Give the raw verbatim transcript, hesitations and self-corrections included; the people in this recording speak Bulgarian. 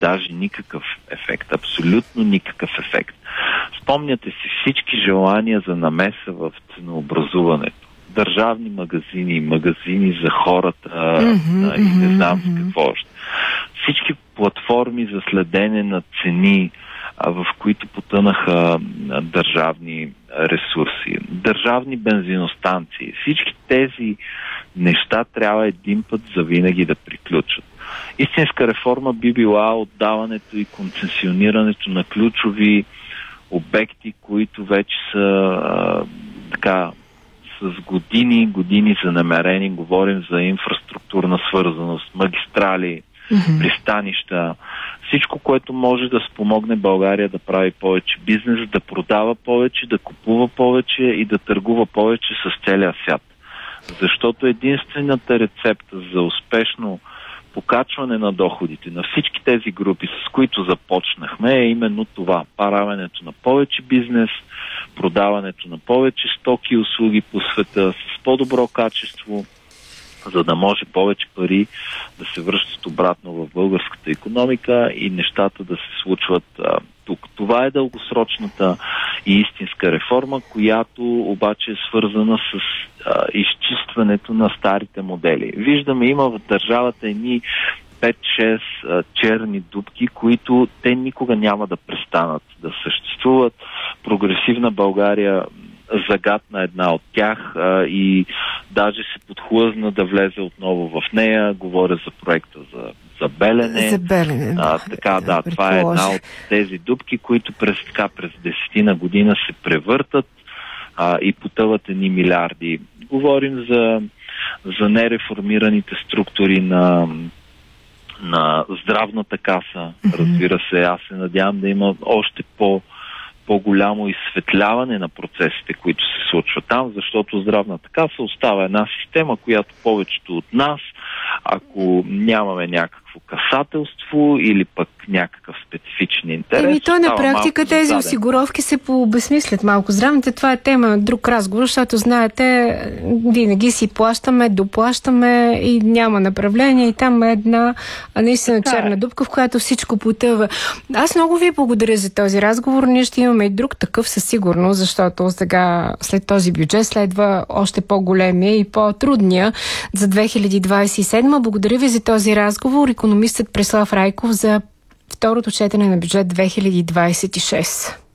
даже никакъв ефект, абсолютно никакъв ефект. Спомняте си всички желания за намеса в ценообразуването. Държавни магазини, магазини за хората mm-hmm, и не знам mm-hmm. с какво още. Всички платформи за следене на цени, в които потънаха държавни ресурси, държавни бензиностанции. Всички тези неща трябва един път завинаги да приключат. Истинска реформа би била отдаването и концесионирането на ключови обекти, които вече са а, така с години, години за намерени. Говорим за инфраструктурна свързаност, магистрали, mm-hmm. пристанища. Всичко, което може да спомогне България да прави повече бизнес, да продава повече, да купува повече и да търгува повече с целия свят. Защото единствената рецепта за успешно покачване на доходите на всички тези групи, с които започнахме, е именно това. Правенето на повече бизнес, продаването на повече стоки и услуги по света с по-добро качество, за да може повече пари да се връщат обратно в българската икономика и нещата да се случват а, тук. Това е дългосрочната и истинска реформа, която обаче е свързана с а, изчистването на старите модели. Виждаме, има в държавата едни пет-шест черни дупки, които те никога няма да престанат да съществуват. Прогресивна България загатна една от тях а, и даже се подхлъзна да влезе отново в нея. Говоря за проекта за, за Белене. За Белене, а, така, да, да това е една от тези дупки, които през, така, през десетина година се превъртат а, и потъват едни милиарди. Говорим за, за нереформираните структури на на здравната каса. Mm-hmm. Разбира се, аз се надявам да има още по по-голямо изсветляване на процесите, които се случват там, защото здравната каса остава една система, която повечето от нас, ако нямаме някакво касателство или пък някакъв специфичен интерес... Еми, то на практика тези осигуровки се пообезмислят малко. Здравните, това е тема, друг разговор, защото знаете, винаги си плащаме, доплащаме и няма направление и там е една наистина черна дупка, в която всичко потъва. Аз много ви благодаря за този разговор. Ние ще имаме и друг такъв със сигурност, защото сега след този бюджет следва още по-големия и по-трудния за две хиляди двадесет и седма. Благодаря ви за този разговор. Икономистът Преслав Райков за второто четене на бюджет две хиляди двадесет и шеста.